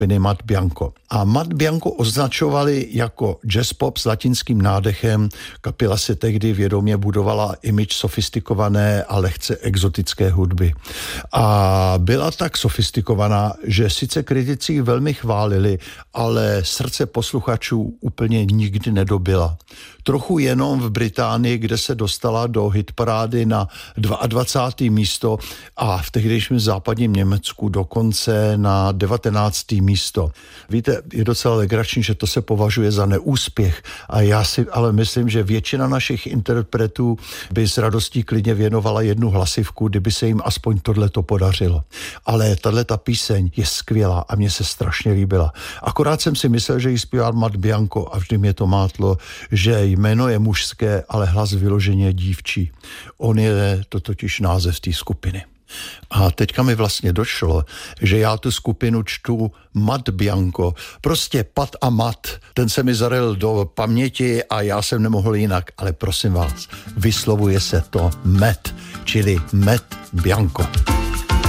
Mat Bianco. A Mat Bianco označovali jako jazz pop s latinským nádechem. Kapela se tehdy vědomě budovala image sofistikované a lehce exotické hudby. A byla tak sofistikovaná, že sice kritici velmi chválili, ale srdce posluchačů úplně nikdy nedobila. Trochu jenom v Británii, kde se dostala do hitparády na 22. místo a v tehdejším západním Německu dokonce na 19. místo. Víte, je docela legrační, že to se považuje za neúspěch a já si ale myslím, že většina našich interpretů by s radostí klidně věnovala jednu hlasivku, kdyby se jim aspoň tohleto podařilo. Ale tahleta píseň je skvělá a mně se strašně líbila. Akorát jsem si myslel, že ji zpívá Mat Bianco a vždy mě to mátlo, že jméno je mužské, ale hlas vyloženě dívčí. On je to totiž název té skupiny. A teďka mi vlastně došlo, že já tu skupinu čtu Mat Bianco. Prostě Pat a Mat, ten se mi zaryl do paměti a já jsem nemohl jinak. Ale prosím vás, vyslovuje se to Mat, čili Mat Bianco.